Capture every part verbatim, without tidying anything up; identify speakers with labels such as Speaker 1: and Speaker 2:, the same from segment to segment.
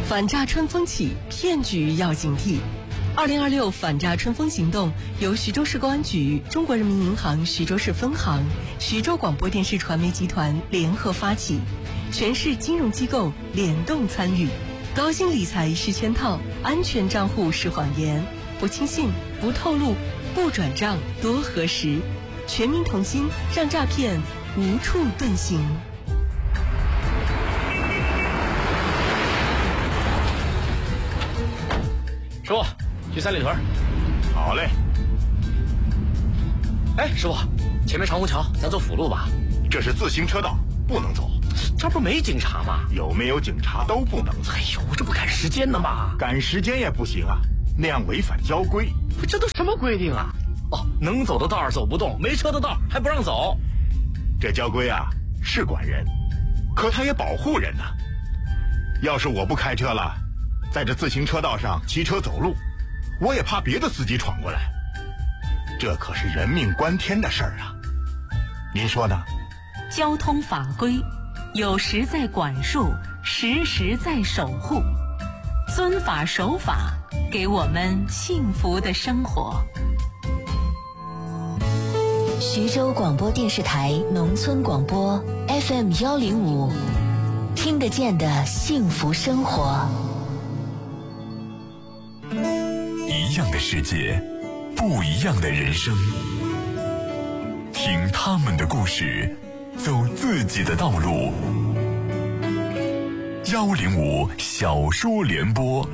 Speaker 1: 反诈春风起，骗局要警惕。二零二六反诈春风行动由徐州市公安局、中国人民银行徐州市分行、徐州广播电视传媒集团联合发起，全市金融机构联动参与。高薪理财是圈套，安全账户是谎言，不轻信，不透露，不转账，多核实。全民同心，让诈骗无处遁形。
Speaker 2: 师傅，去三里屯。
Speaker 3: 好嘞。
Speaker 2: 哎，师傅，前面长虹桥，咱走辅路吧。
Speaker 3: 这是自行车道，不能走。
Speaker 2: 这不没警察吗？
Speaker 3: 有没有警察都不能走。
Speaker 2: 哎呦，这不赶时间呢吗？
Speaker 3: 赶时间也不行啊，那样违反交规。
Speaker 2: 这都什么规定啊？哦，能走的道儿走不动，没车的道儿还不让走。
Speaker 3: 这交规啊是管人，可它也保护人呢、啊。要是我不开车了，在这自行车道上骑车走路，我也怕别的司机闯过来，这可是人命关天的事儿啊！您说呢？
Speaker 4: 交通法规有时在管束，时时在守护，遵法守法，给我们幸福的生活。
Speaker 5: 徐州广播电视台农村广播 F M 幺零五，听得见的幸福生活。
Speaker 6: 一样的世界，不一样的人生。听他们的故事，走自己的道路。幺零五小说联播，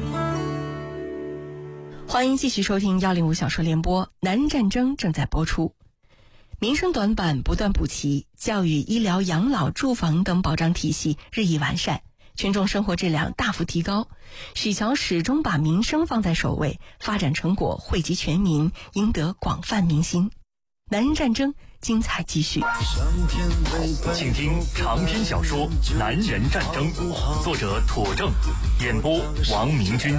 Speaker 1: 欢迎继续收听幺零五小说联播。男人战争正在播出。民生短板不断补齐，教育、医疗、养老、住房等保障体系日益完善，群众生活质量大幅提高。许桥始终把民生放在首位，发展成果惠及全民，赢得广泛民心。男人战争精彩继续。
Speaker 6: 请听长篇小说《男人战争》，作者妥正，演播王明军。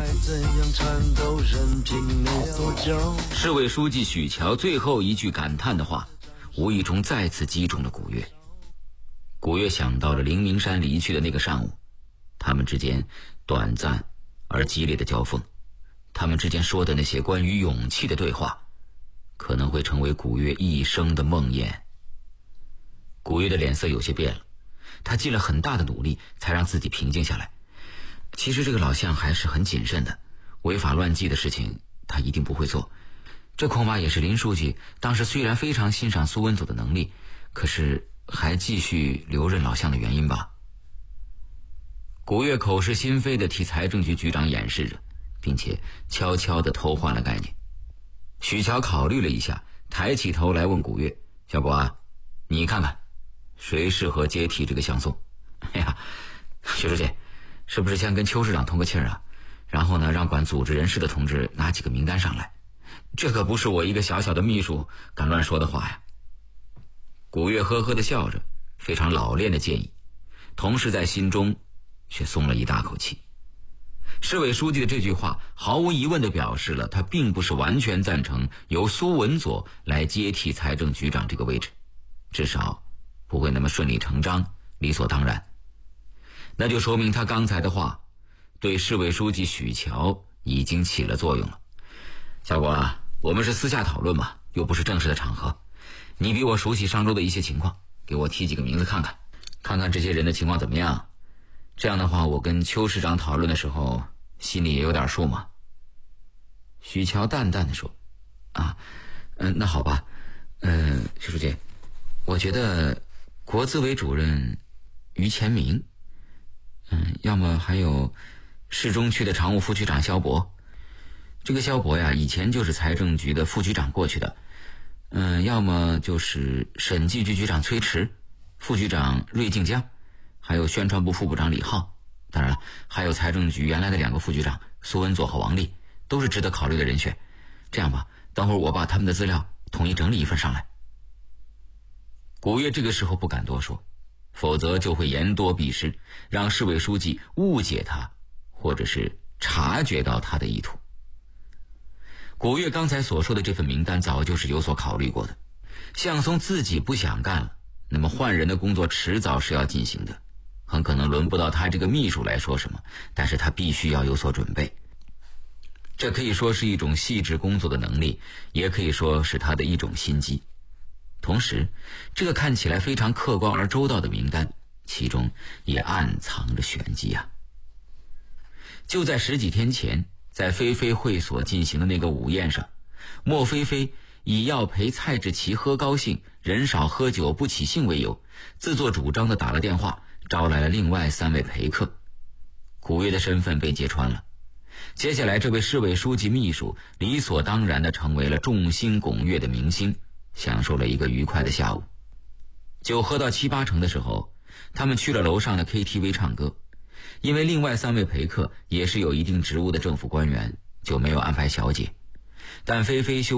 Speaker 7: 市委书记许桥最后一句感叹的话，无意中再次击中了古月。古月想到了灵明山离去的那个上午，他们之间短暂而激烈的交锋，他们之间说的那些关于勇气的对话，可能会成为古月一生的梦魇。古月的脸色有些变了，他尽了很大的努力才让自己平静下来。其实这个老乡还是很谨慎的，违法乱纪的事情他一定不会做。这恐怕也是林书记当时虽然非常欣赏苏文佐的能力，可是还继续留任老乡的原因吧。古月口是心非地替财政局局长掩饰着，并且悄悄地偷换了概念。许桥考虑了一下，抬起头来问古月：小果啊，你看看谁适合接替这个向送？哎呀，徐书记，是不是先跟邱市长通个气儿啊？然后呢，让管组织人事的同志拿几个名单上来。这可不是我一个小小的秘书敢乱说的话呀。古月呵呵地笑着，非常老练的建议，同时在心中却松了一大口气。市委书记的这句话毫无疑问地表示了他并不是完全赞成由苏文佐来接替财政局长这个位置，至少不会那么顺理成章理所当然。那就说明他刚才的话对市委书记许桥已经起了作用了。小果啊，我们是私下讨论嘛，又不是正式的场合，你比我熟悉上周的一些情况，给我提几个名字看看，看看这些人的情况怎么样。这样的话，我跟邱市长讨论的时候心里也有点数嘛。许桥淡淡地说：啊，嗯，那好吧，嗯、呃，徐书记，我觉得国资委主任于前明，嗯，要么还有市中区的常务副局长肖博。这个肖博呀，以前就是财政局的副局长过去的，嗯，要么就是审计局局长崔驰，副局长瑞静江，还有宣传部副部长李浩，当然了，还有财政局原来的两个副局长苏文佐和王丽，都是值得考虑的人选。这样吧，等会儿我把他们的资料统一整理一份上来。古月这个时候不敢多说，否则就会言多必失，让市委书记误解他，或者是察觉到他的意图。古月刚才所说的这份名单早就是有所考虑过的，向松自己不想干了，那么换人的工作迟早是要进行的， 很可能轮不到他这个秘书来说什么，但是他必须要有所准备。这可以说是一种细致工作的能力，也可以说是他的一种心机。同时，这个看起来非常客观而周到的名单，其中也暗藏着玄机啊。就在十几天前，在菲菲会所进行的那个午宴上，莫菲菲以要陪蔡志奇喝高兴，人少喝酒不起兴为由，自作主张地打了电话，招来了另外三位陪客。古月的身份被揭穿了，接下来这位市委书记秘书理所当然地成为了众星拱月的明星，享受了一个愉快的下午。酒喝到七八成的时候，他们去了楼上的 K T V 唱歌。因为另外三位陪客也是有一定职务的政府官员，就没有安排小姐，但菲菲休